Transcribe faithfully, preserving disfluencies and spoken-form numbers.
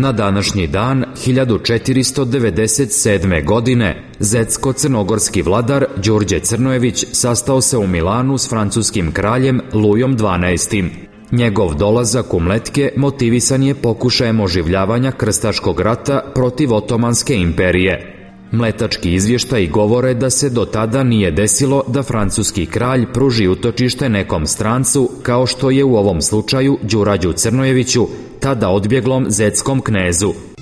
Na današnji dan hiljadu četiristo devedeset sedme. godine zetsko-crnogorski vladar Đurđe Crnojević sastao se u Milanu s francuskim kraljem Lujom dvanaestim. Njegov dolazak u Mletke motivisan je pokušajem oživljavanja krstaškog rata protiv Otomanske imperije. Mletački izvještaji govore da se do tada nije desilo da francuski kralj pruži utočište nekom strancu, kao što je u ovom slučaju Đurađu Crnojeviću, tada odbjeglom zetskom knezu.